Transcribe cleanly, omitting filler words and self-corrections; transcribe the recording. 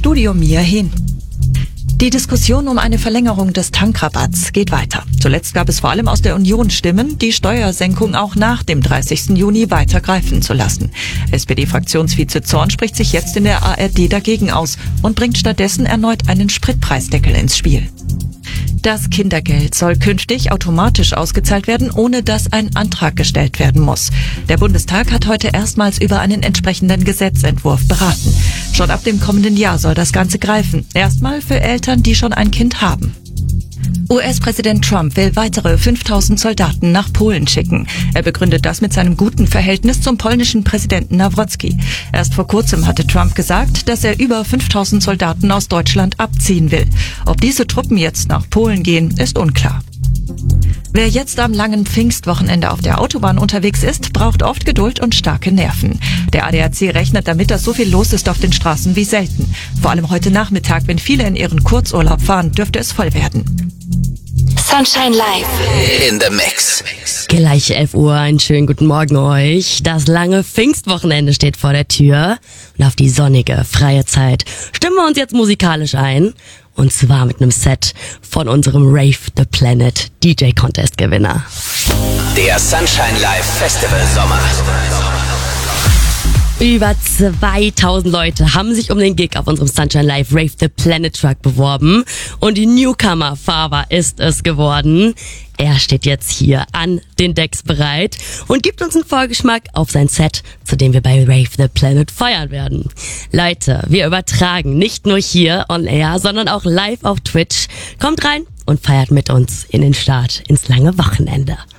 Studio Mia Hehn. Die Diskussion um eine Verlängerung des Tankrabatts geht weiter. Zuletzt gab es vor allem aus der Union Stimmen, die Steuersenkung auch nach dem 30. Juni weiter greifen zu lassen. SPD-Fraktionsvize Zorn spricht sich jetzt in der ARD dagegen aus und bringt stattdessen erneut einen Spritpreisdeckel ins Spiel. Das Kindergeld soll künftig automatisch ausgezahlt werden, ohne dass ein Antrag gestellt werden muss. Der Bundestag hat heute erstmals über einen entsprechenden Gesetzentwurf beraten. Schon ab dem kommenden Jahr soll das Ganze greifen. Erstmal für Eltern, die schon ein Kind haben. US-Präsident Trump will weitere 5000 Soldaten nach Polen schicken. Er begründet das mit seinem guten Verhältnis zum polnischen Präsidenten Nawrocki. Erst vor kurzem hatte Trump gesagt, dass er über 5000 Soldaten aus Deutschland abziehen will. Ob diese Truppen jetzt nach Polen gehen, ist unklar. Wer jetzt am langen Pfingstwochenende auf der Autobahn unterwegs ist, braucht oft Geduld und starke Nerven. Der ADAC rechnet damit, dass so viel los ist auf den Straßen wie selten. Vor allem heute Nachmittag, wenn viele in ihren Kurzurlaub fahren, dürfte es voll werden. Sunshine Live in the mix. Gleich 11 Uhr, einen schönen guten Morgen euch. Das lange Pfingstwochenende steht vor der Tür. Und auf die sonnige, freie Zeit stimmen wir uns jetzt musikalisch ein. Und zwar mit einem Set von unserem Rave the Planet DJ Contest Gewinner. Der Sunshine Live Festival Sommer. Über 2000 Leute haben sich um den Gig auf unserem Sunshine Live Rave the Planet Truck beworben. Und die Newcomer Fava ist es geworden. Er steht jetzt hier an den Decks bereit und gibt uns einen Vorgeschmack auf sein Set, zu dem wir bei Rave the Planet feiern werden. Leute, wir übertragen nicht nur hier on air, sondern auch live auf Twitch. Kommt rein und feiert mit uns in den Start ins lange Wochenende.